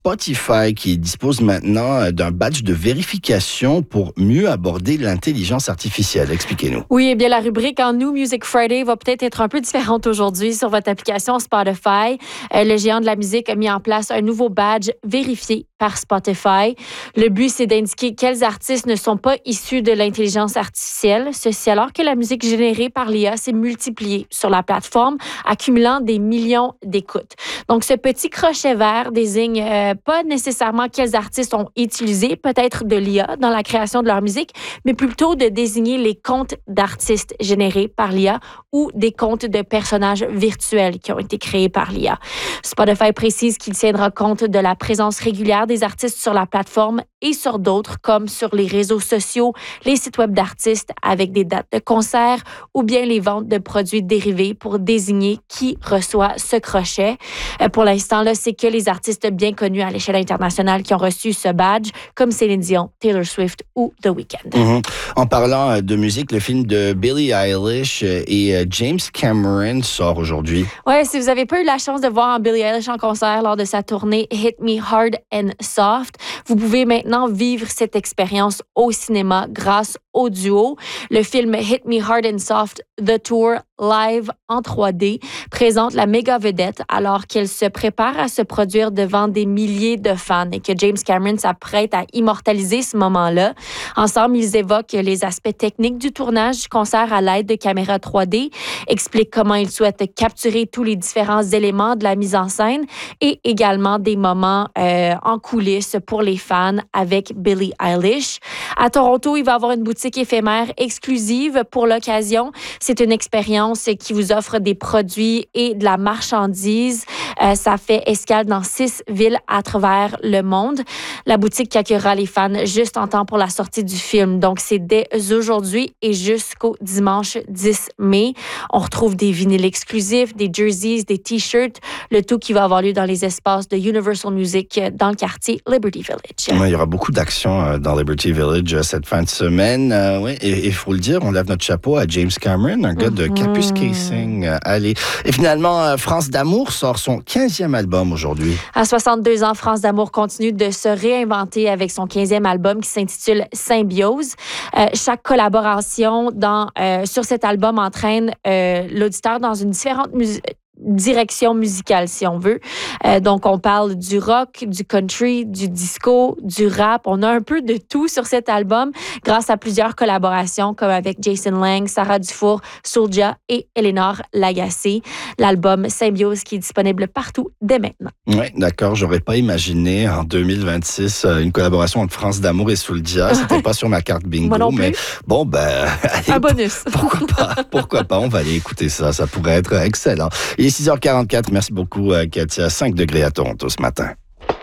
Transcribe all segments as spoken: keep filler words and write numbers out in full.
Spotify qui dispose maintenant d'un badge de vérification pour mieux aborder l'intelligence artificielle. Expliquez-nous. Oui, eh bien, la rubrique en New Music Friday va peut-être être un peu différente aujourd'hui sur votre application Spotify. Euh, le géant de la musique a mis en place un nouveau badge vérifié par Spotify. Le but, c'est d'indiquer quels artistes ne sont pas issus de l'intelligence artificielle. Ceci alors que la musique générée par l'I A s'est multipliée sur la plateforme, accumulant des millions d'écoutes. Donc, ce petit crochet vert désigne euh, pas nécessairement quels artistes ont utilisé peut-être de l'I A dans la création de leur musique, mais plutôt de désigner les comptes d'artistes générés par l'I A ou des comptes de personnages virtuels qui ont été créés par l'I A. Spotify précise qu'il tiendra compte de la présence régulière des artistes sur la plateforme et sur d'autres, comme sur les réseaux sociaux, les sites web d'artistes avec des dates de concert ou bien les ventes de produits dérivés pour désigner qui reçoit ce crochet. Euh, pour l'instant, là, c'est que les artistes bien connus à l'échelle internationale qui ont reçu ce badge, comme Céline Dion, Taylor Swift ou The Weeknd. Mm-hmm. En parlant de musique, le film de Billie Eilish et James Cameron sort aujourd'hui. Oui, si vous n'avez pas eu la chance de voir Billie Eilish en concert lors de sa tournée Hit Me Hard and Soft, vous pouvez maintenant vivre cette expérience au cinéma grâce au duo. Le film Hit Me Hard and Soft, The Tour, live en trois D, présente la méga vedette alors qu'elle se prépare à se produire devant des milliers de fans et que James Cameron s'apprête à immortaliser ce moment-là. Ensemble, ils évoquent les aspects techniques du tournage du concert à l'aide de caméras trois D, expliquent comment ils souhaitent capturer tous les différents éléments de la mise en scène et également des moments euh, en coulisses pour les fans avec Billie Eilish. À Toronto, il va y avoir une boutique éphémère exclusive pour l'occasion. C'est une expérience qui vous offre des produits et de la marchandise. Euh, ça fait escale dans six villes à travers le monde. La boutique qui accueillera les fans juste en temps pour la sortie du film. Donc, c'est dès aujourd'hui et jusqu'au dimanche dix mai. On retrouve des vinyles exclusifs, des jerseys, des t-shirts, le tout qui va avoir lieu dans les espaces de Universal Music dans le quartier Liberty Village. Ouais, il y aura beaucoup d'actions dans Liberty Village cette fin de semaine. Euh, oui, et il faut le dire, on lève notre chapeau à James Cameron, un gars mm-hmm. de Capus Casing. Euh, allez. Et finalement, France d'Amour sort son quinzième album aujourd'hui. À soixante-deux ans, France d'Amour continue de se réinventer avec son quinzième album qui s'intitule Symbiose. Euh, chaque collaboration dans, euh, sur cet album entraîne euh, l'auditeur dans une différente musique. direction musicale, si on veut. Euh, donc, on parle du rock, du country, du disco, du rap. On a un peu de tout sur cet album grâce à plusieurs collaborations comme avec Jason Lang, Sarah Dufour, Soulja et Eleanor Lagacé. L'album Symbiose qui est disponible partout dès maintenant. Oui, d'accord. J'aurais pas imaginé en deux mille vingt-six une collaboration entre France d'Amour et Soulja. C'était pas sur ma carte bingo. Moi non plus. Mais bon, ben... Allez, un bonus. Pourquoi pas? Pourquoi pas? On va aller écouter ça. Ça pourrait être excellent. Il est six heures quarante-quatre. Merci beaucoup, Katia. cinq degrés à Toronto ce matin.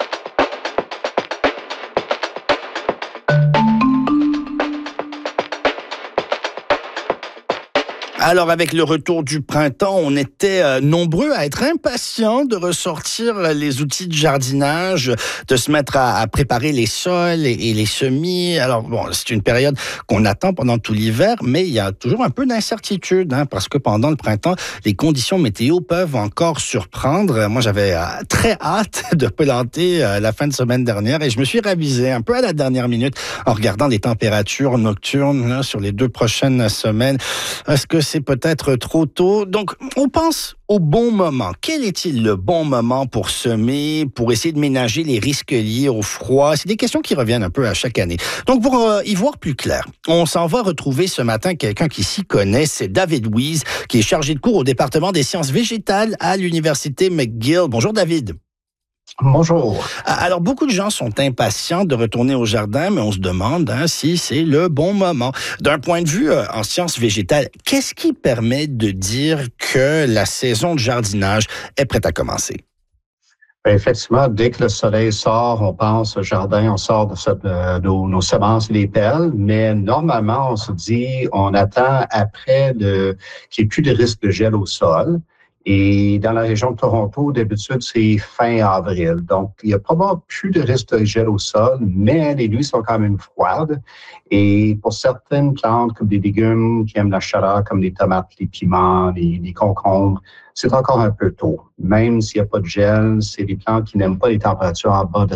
Alors, avec le retour du printemps, on était euh, nombreux à être impatients de ressortir les outils de jardinage, de se mettre à, à préparer les sols et, et les semis. Alors, bon, c'est une période qu'on attend pendant tout l'hiver, mais il y a toujours un peu d'incertitude, hein, parce que pendant le printemps, les conditions météo peuvent encore surprendre. Moi, j'avais euh, très hâte de planter euh, la fin de semaine dernière et je me suis ravisé un peu à la dernière minute en regardant les températures nocturnes là, sur les deux prochaines semaines. Est-ce que c'est peut-être trop tôt? Donc, on pense au bon moment. Quel est-il le bon moment pour semer, pour essayer de ménager les risques liés au froid? C'est des questions qui reviennent un peu à chaque année. Donc, pour euh, y voir plus clair, on s'en va retrouver ce matin quelqu'un qui s'y connaît. C'est David Wiese, qui est chargé de cours au département des sciences végétales à l'université McGill. Bonjour, David. Bonjour. Alors, beaucoup de gens sont impatients de retourner au jardin, mais on se demande hein, si c'est le bon moment. D'un point de vue euh, en sciences végétales, qu'est-ce qui permet de dire que la saison de jardinage est prête à commencer? Bien, effectivement, dès que le soleil sort, on pense au jardin, on sort de, ce, de, de nos semences et les pelles, mais normalement, on se dit, on attend après de, qu'il n'y ait plus de risque de gel au sol. Et dans la région de Toronto, d'habitude, c'est fin avril. Donc, il n'y a probablement plus de risque de gel au sol, mais les nuits sont quand même froides. Et pour certaines plantes, comme des légumes qui aiment la chaleur, comme les tomates, les piments, les, les concombres, c'est encore un peu tôt. Même s'il n'y a pas de gel, c'est des plantes qui n'aiment pas les températures en bas de